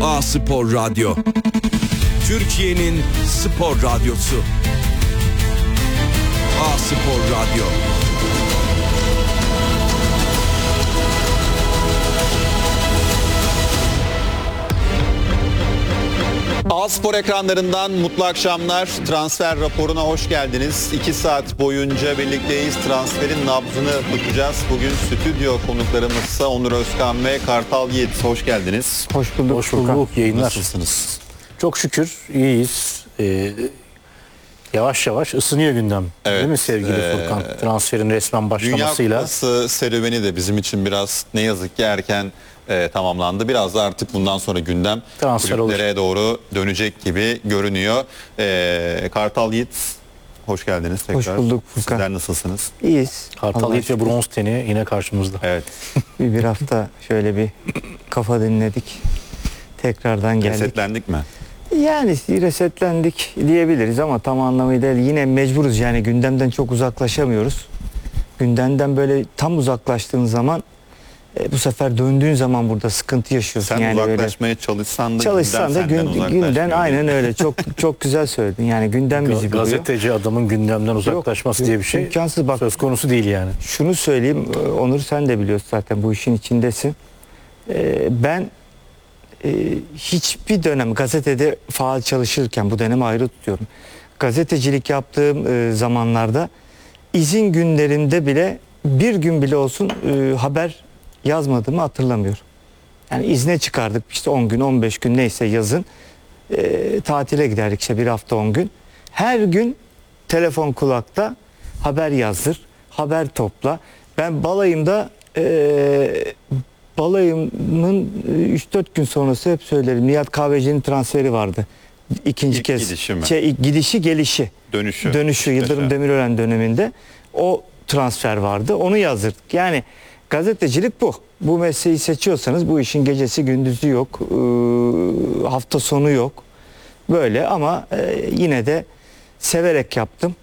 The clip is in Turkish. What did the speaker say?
A-Spor Radyo. Türkiye'nin spor radyosu. A-Spor Radyo. A-Spor ekranlarından mutlu akşamlar. Transfer raporuna hoş geldiniz. 2 saat boyunca birlikteyiz. Transferin nabzını tutacağız. Bugün stüdyo konuklarımızsa Onur Özkan ve Kartal Yiğit. Hoş geldiniz. Hoş bulduk. Hoş bulduk. Yayınlar. Nasılsınız? Çok şükür iyiyiz. Yavaş yavaş ısınıyor gündem. Evet, değil mi sevgili Furkan? Transferin resmen Dünya başlamasıyla. Kupası serüveni de bizim için biraz ne yazık ki erken tamamlandı. Biraz da artık bundan sonra gündem Transfer kulüplere doğru dönecek gibi görünüyor. Kartal Yiğit, hoş geldiniz tekrar. Hoş bulduk Furkan. Sizler nasılsınız? İyiyiz. Kartal Allah Yiğit ve şükür. Bronz Teni yine karşımızda. Evet. Bir hafta şöyle bir kafa dinledik. Tekrardan geldik. Resetlendik mi? Yani resetlendik diyebiliriz ama tam anlamıyla yine mecburuz. Yani gündemden çok uzaklaşamıyoruz. Gündemden böyle tam uzaklaştığın zaman bu sefer döndüğün zaman burada sıkıntı yaşıyorsun. Sen yani uzaklaşmaya çalışsan da çalışsan da günden aynen öyle. Çok güzel söyledin. Yani gündem bizi buluyor. Gazeteci adamın gündemden uzaklaşması yok, diye bir şey imkansız. Bak, söz konusu değil yani. şunu söyleyeyim Onur, sen de biliyorsun zaten bu işin içindesin. Ben hiçbir dönem gazetede faal çalışırken bu dönemi ayrı tutuyorum. Gazetecilik yaptığım zamanlarda izin günlerimde bile bir gün bile olsun haber yazmadığımı hatırlamıyorum. Yani izne çıkardık işte 10 gün 15 gün neyse yazın tatile giderdik işte bir hafta 10 gün. Her gün telefon kulakta haber yazdır, haber topla. Ben balayımda balayımın 3-4 gün sonrası hep söylerim. Nihat Kahveci'nin transferi vardı. İkinci İlk kez. gidişi mi? Gidişi gelişi. Dönüşü. Yıldırım Demirören döneminde o transfer vardı. Onu yazdırdık. Yani gazetecilik bu. Bu mesleği seçiyorsanız bu işin gecesi gündüzü yok. Hafta sonu yok. Böyle ama yine de severek yaptım.